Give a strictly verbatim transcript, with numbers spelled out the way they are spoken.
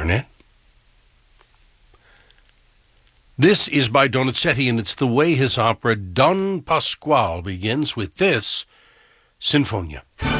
clarinet. This is by Donizetti, and it's the way his opera Don Pasquale begins with this Sinfonia.